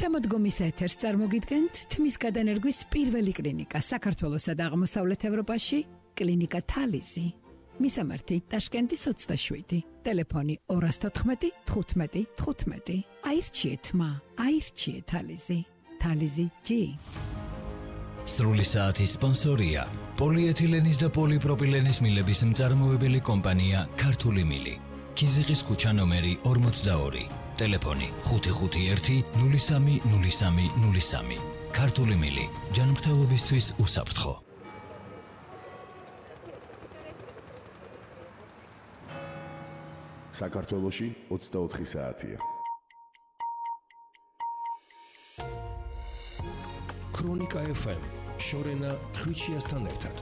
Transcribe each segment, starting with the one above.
შემოდგომის ეთერს წარმოგიდგენთ თმის გადანერგვის პირველი კლინიკა საქართველოსა და აღმოსავლეთ ევროპაში, კლინიკა თალიზი. მისამართი ტაშკენტის 27, ტელეფონი 214 15 15. აირჩიეთ მა, აირჩიეთ თალიზი. თალიზი G. სრული საათის სპონსორია პოლიეთილენის და პოლიპროპილენის მილების მწარმოებელი კომპანია ქართული მილი. ქიზიყის ქუჩა ნომერი 42. ტელეფონი 551 030303. ქართული მილი, ჯანმრთელობისთვის უსაფრთხო. საქართველოში 24 საათია. ქრონიკა FM, შორენა ხვიჩიასთან ერთად.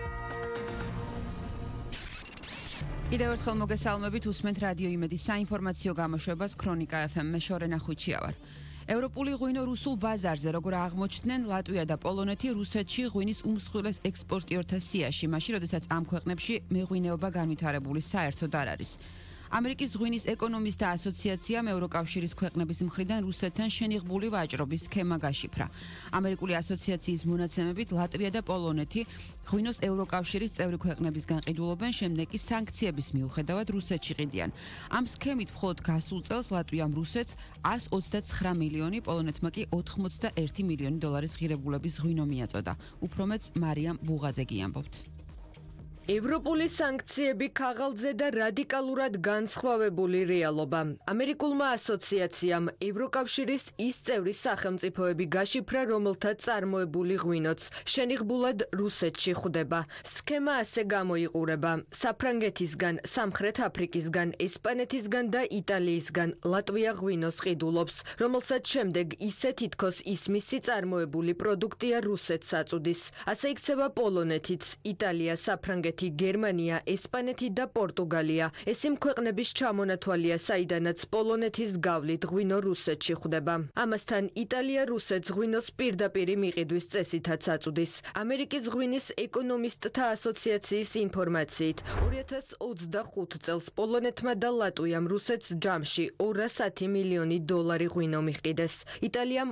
კიდევ ერთხელ მოგესალმებით, უსმენთ რადიო იმედის საინფორმაციო გამოშვებას ქრონიკა FM, მე შორენა ხვიჩია ვარ. ევროპული ღვინო რუსულ ბაზარზე, როგორ აღმოჩნდნენ ლატვია და პოლონეთი რუსეთში ღვინის უმსხვილეს ექსპორტიორთა სიაში, მაშინ როდესაც ამ ქვეყნებში მეღვინეობა განვითარებული საერთოდ არ არის. ამერიკის ღვინის ეკონომისტთა ასოციაციამ ევროკავშირის ქვეყნების მხრიდან რუსეთთან შენიღბული ვაჭრობის სქემა გაშიფრა. ამერიკული ასოციაციის მონაცემებით ლატვია და პოლონეთი ღვინოს ევროკავშირის წევრი ქვეყნებისგან ყიდულობენ, შემდეგ კი სანქციების მიუხედავად რუსეთში ყიდიან. ამ სქემით მხოლოდ გასულ წელს ლატვიამ რუსეთს 129 მილიონი, პოლონეთმა კი 81 მილიონი დოლარის ღირებულების ღვინო მიაწოდა. უფრო მეც მარიამ ბუღაძე გიამბობთ. ევროპული სანქციები ქაღალდზე და რადიკალურად განსხვავებული რეალობა. ამერიკულმა ასოციაციამ ევროკავშირის ის წევრი სახელმწიფოები გაშიფრა, რომელთა წარმოებული ღვინოც შენიღბულად რუსეთში ხვდება. სქემა ასე გამოიყურება: საფრანგეთისგან, სამხრეთ აფრიკისგან, ესპანეთისგან და იტალიისგან ლატვია ღვინოს ყიდულობს, რომელსაც შემდეგ ისე თითქოს ის მისი წარმოებული პროდუქტია რუსეთს აწუდის. ასე იქცევა პოლონეთიც, იტალია, საფრანგეთი, გერმანია, ესპანეთი და პორტუგალია. ეს იმ ქვეყნების ჩამონათვალია, საიდანაც პოლონეთის გავლით ღვინო რუსეთში ხვდება. ამასთან იტალია რუსეთს ღვინოს პირდაპირ მიყიდვის წესითაც აწუდის. ამერიკის ღვინის ეკონომისტთა ასოციაციის ინფორმაციით, 2025 წელს პოლონეთმა და ლატვიამ რუსეთს ჯამში 210 მილიონი დოლარი ღვინო მიყიდეს. იტალიამ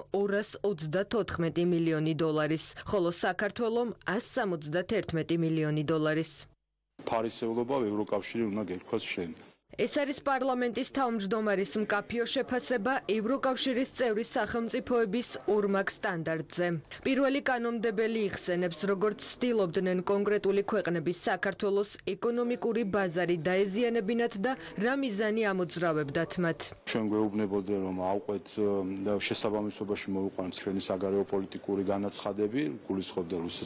234 მილიონი დოლარის, ხოლო საქართველომ 171 მილიონი დოლარის. ფარისეულობა ევროკავშირი უნდა გეკრას შენ. ეს არის პარლამენტის თავმჯდომარის მკაფიო შეფასება ევროკავშირის წევრი სახელმწიფოების ორმაგ სტანდარტზე. პირველი კანონმდებელი იხსენებს, როგორც ცდილობდნენ კონკრეტული ქვეყნების საქართველოს ეკონომიკური ბაზარი დაეზიანებინათ და რა მიზანი ამოძრავებდათ მათ. ჩვენ გვეუბნებოდნენ, რომ ავყვეთ და შესაბამისობაში მოვიყვანოთ ჩვენი საგარეო პოლიტიკური განაცხადები, გულისხმობდა რუსეთს